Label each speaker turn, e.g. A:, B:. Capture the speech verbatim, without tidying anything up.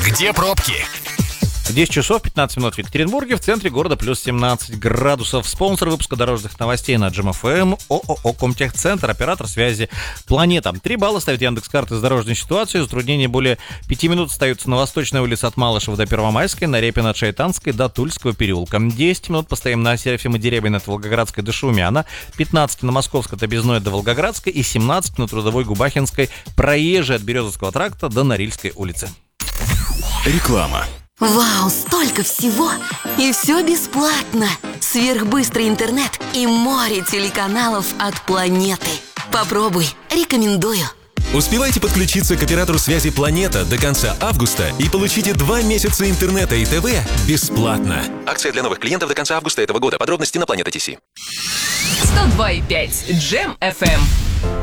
A: Где пробки?
B: десять часов пятнадцать минут в Екатеринбурге, в центре города плюс семнадцать градусов. Спонсор выпуска дорожных новостей на Джем эф эм ООО «Комтехцентр», оператор связи «Планета». Три балла ставит Яндекс.Карты с дорожной ситуацией. Затруднения более пяти минут остаются на Восточной улице от Малышева до Первомайской, на Репина от Шайтанской до Тульского переулка. десять минут постоим на Серафима Дерябина от Волгоградской до Шумяна, пятнадцать на Московской от Объездной до Волгоградской и семнадцать на Трудовой Губахинской, проезжей от Березовского тракта до Норильской улицы.
C: Реклама.
D: Вау, столько всего! И все бесплатно! Сверхбыстрый интернет и море телеканалов от Планеты. Попробуй, рекомендую.
C: Успевайте подключиться к оператору связи «Планета» до конца августа и получите два месяца интернета и ТВ бесплатно. Акция для новых клиентов до конца августа этого года. Подробности на Планета ТС.
E: сто два и пять Джем эф эм.